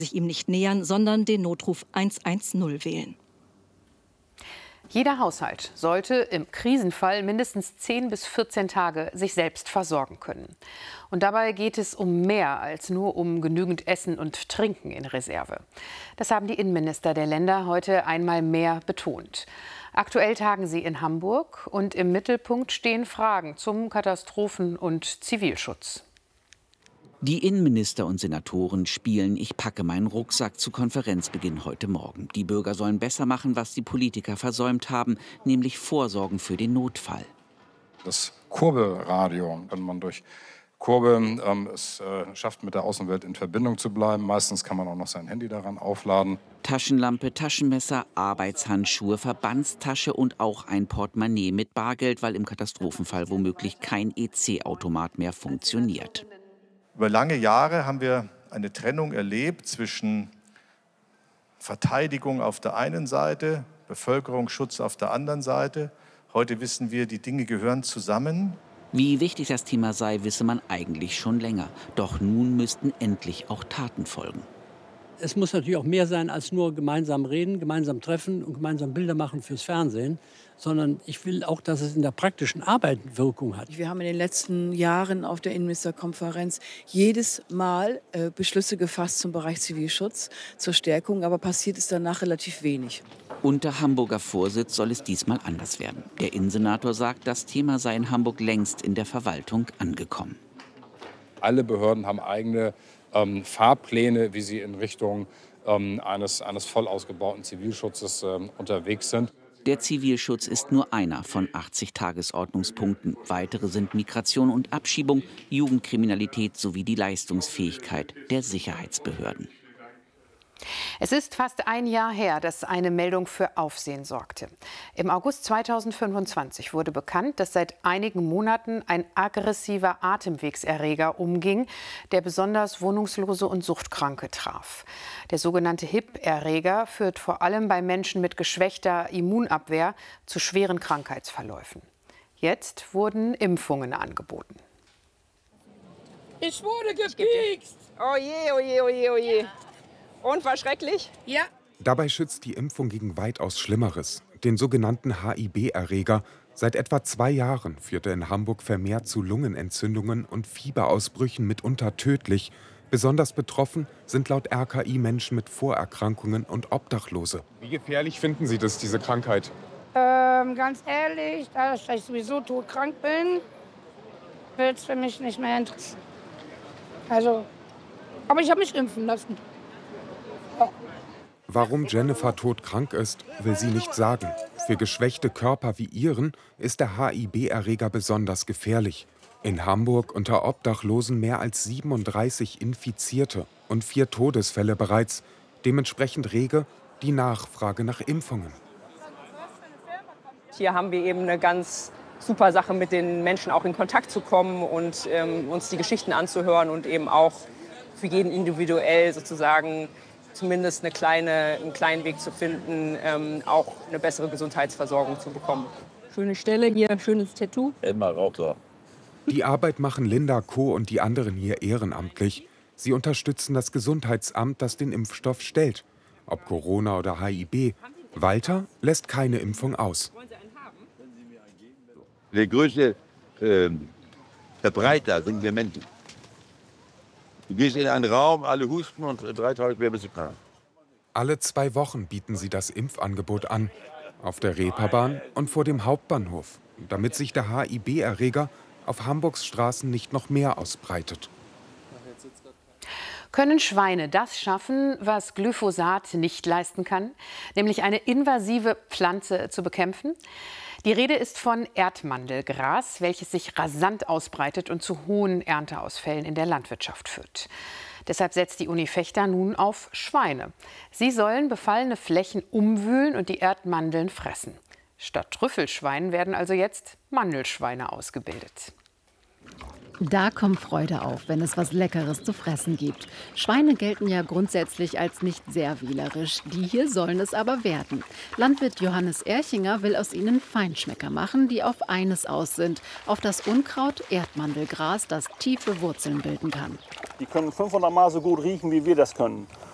sich ihm nicht nähern, sondern den Notruf 110 wählen. Jeder Haushalt sollte im Krisenfall mindestens 10 bis 14 Tage sich selbst versorgen können. Und dabei geht es um mehr als nur um genügend Essen und Trinken in Reserve. Das haben die Innenminister der Länder heute einmal mehr betont. Aktuell tagen sie in Hamburg und im Mittelpunkt stehen Fragen zum Katastrophen- und Zivilschutz. Die Innenminister und Senatoren spielen Ich packe meinen Rucksack zu Konferenzbeginn heute Morgen. Die Bürger sollen besser machen, was die Politiker versäumt haben, nämlich vorsorgen für den Notfall. Das Kurbelradio, wenn man durch Kurbeln es schafft, mit der Außenwelt in Verbindung zu bleiben. Meistens kann man auch noch sein Handy daran aufladen. Taschenlampe, Taschenmesser, Arbeitshandschuhe, Verbandstasche und auch ein Portemonnaie mit Bargeld, weil im Katastrophenfall womöglich kein EC-Automat mehr funktioniert. Über lange Jahre haben wir eine Trennung erlebt zwischen Verteidigung auf der einen Seite, Bevölkerungsschutz auf der anderen Seite. Heute wissen wir, die Dinge gehören zusammen. Wie wichtig das Thema sei, wisse man eigentlich schon länger. Doch nun müssten endlich auch Taten folgen. Es muss natürlich auch mehr sein als nur gemeinsam reden, gemeinsam treffen und gemeinsam Bilder machen fürs Fernsehen, sondern ich will auch, dass es in der praktischen Arbeit Wirkung hat. Wir haben in den letzten Jahren auf der Innenministerkonferenz jedes Mal Beschlüsse gefasst zum Bereich Zivilschutz, zur Stärkung, aber passiert ist danach relativ wenig. Unter Hamburger Vorsitz soll es diesmal anders werden. Der Innensenator sagt, das Thema sei in Hamburg längst in der Verwaltung angekommen. Alle Behörden haben eigene Fahrpläne, wie sie in Richtung eines voll ausgebauten Zivilschutzes unterwegs sind. Der Zivilschutz ist nur einer von 80 Tagesordnungspunkten. Weitere sind Migration und Abschiebung, Jugendkriminalität sowie die Leistungsfähigkeit der Sicherheitsbehörden. Es ist fast ein Jahr her, dass eine Meldung für Aufsehen sorgte. Im August 2025 wurde bekannt, dass seit einigen Monaten ein aggressiver Atemwegserreger umging, der besonders Wohnungslose und Suchtkranke traf. Der sogenannte HIP-Erreger führt vor allem bei Menschen mit geschwächter Immunabwehr zu schweren Krankheitsverläufen. Jetzt wurden Impfungen angeboten. Ich wurde gepiekst! Oh je, oh je, oh je, oh je. Und war schrecklich? Ja. Dabei schützt die Impfung gegen weitaus Schlimmeres, den sogenannten HIB-Erreger. Seit etwa 2 Jahren führt er in Hamburg vermehrt zu Lungenentzündungen und Fieberausbrüchen, mitunter tödlich. Besonders betroffen sind laut RKI Menschen mit Vorerkrankungen und Obdachlose. Wie gefährlich finden Sie das, diese Krankheit? Ganz ehrlich, da ich sowieso todkrank bin, wird es für mich nicht mehr interessieren. Aber ich habe mich impfen lassen. Warum Jennifer todkrank ist, will sie nicht sagen. Für geschwächte Körper wie ihren ist der HIB-Erreger besonders gefährlich. In Hamburg unter Obdachlosen mehr als 37 Infizierte und 4 Todesfälle bereits. Dementsprechend rege die Nachfrage nach Impfungen. Hier haben wir eben eine ganz super Sache, mit den Menschen auch in Kontakt zu kommen und uns die Geschichten anzuhören und eben auch für jeden individuell sozusagen zumindest einen kleinen Weg zu finden, auch eine bessere Gesundheitsversorgung zu bekommen. Schöne Stelle hier, ein schönes Tattoo. Immer Raucher. Die Arbeit machen Linda Koh und die anderen hier ehrenamtlich. Sie unterstützen das Gesundheitsamt, das den Impfstoff stellt. Ob Corona oder HIB. Walter lässt keine Impfung aus. Der größte Verbreiter sind wir Menschen. Du gehst in einen Raum, alle husten und 3 Tage später bist du krank. Alle 2 Wochen bieten sie das Impfangebot an. Auf der Reeperbahn und vor dem Hauptbahnhof. Damit sich der HIB-Erreger auf Hamburgs Straßen nicht noch mehr ausbreitet. Können Schweine das schaffen, was Glyphosat nicht leisten kann? Nämlich eine invasive Pflanze zu bekämpfen? Die Rede ist von Erdmandelgras, welches sich rasant ausbreitet und zu hohen Ernteausfällen in der Landwirtschaft führt. Deshalb setzt die Uni Vechta nun auf Schweine. Sie sollen befallene Flächen umwühlen und die Erdmandeln fressen. Statt Trüffelschweinen werden also jetzt Mandelschweine ausgebildet. Da kommt Freude auf, wenn es was Leckeres zu fressen gibt. Schweine gelten ja grundsätzlich als nicht sehr wählerisch. Die hier sollen es aber werden. Landwirt Johannes Erchinger will aus ihnen Feinschmecker machen, die auf eines aus sind: auf das Unkraut Erdmandelgras, das tiefe Wurzeln bilden kann. Die können 500 Mal so gut riechen, wie wir das können.